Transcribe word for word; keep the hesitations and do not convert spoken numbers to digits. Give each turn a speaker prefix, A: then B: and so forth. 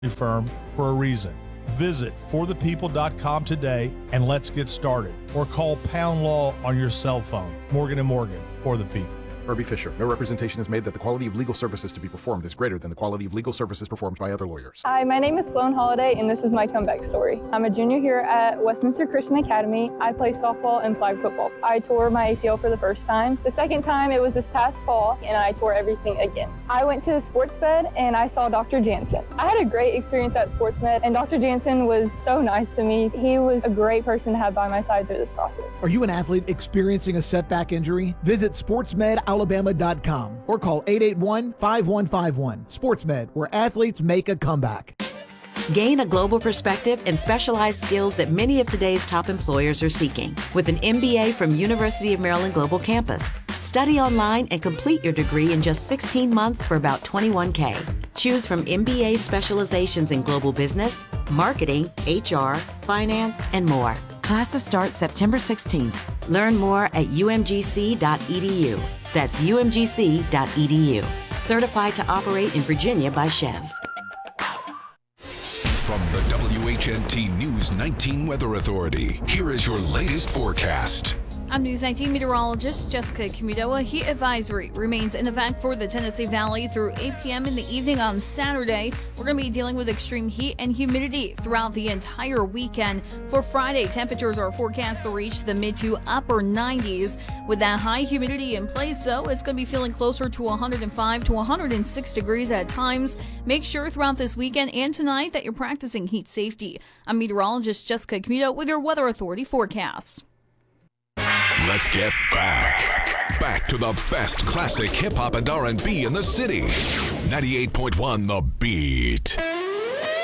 A: firm for a reason. Visit for the people dot com today and let's get started. Or call Pound Law on your cell phone. Morgan and Morgan, for the people.
B: Irby Fisher. No representation is made that the quality of legal services to be performed is greater than the quality of legal services performed by other lawyers.
C: Hi, my name is Sloan Holiday, and this is my comeback story. I'm a junior here at Westminster Christian Academy. I play softball and flag football. I tore my A C L for the first time. The second time, it was this past fall, and I tore everything again. I went to Sports Med, and I saw Doctor Jansen. I had a great experience at Sports Med, and Doctor Jansen was so nice to me. He was a great person to have by my side through this process.
D: Are you an athlete experiencing a setback injury? Visit sports med alabama dot com or call eight eight one, five one five one. SportsMed, where athletes make a comeback.
E: Gain a global perspective and specialized skills that many of today's top employers are seeking with an M B A from University of Maryland Global Campus. Study online and complete your degree in just sixteen months for about twenty-one K. Choose from M B A specializations in global business, marketing, H R, finance, and more. Classes start September sixteenth. Learn more at u m g c dot e d u. That's u m g c dot e d u. Certified to operate in Virginia by Chev.
F: From the W H N T News nineteen Weather Authority, here is your latest forecast.
G: I'm News nineteen meteorologist Jessica Comito. A heat advisory remains in effect for the Tennessee Valley through eight p.m. in the evening on Saturday. We're going to be dealing with extreme heat and humidity throughout the entire weekend. For Friday, temperatures are forecast to reach the mid to upper nineties. With that high humidity in place, though, it's going to be feeling closer to one hundred five to one hundred six degrees at times. Make sure throughout this weekend and tonight that you're practicing heat safety. I'm meteorologist Jessica Comito with your Weather Authority forecast.
F: Let's get back. Back to the best classic hip-hop and R and B in the city. ninety-eight point one The Beat.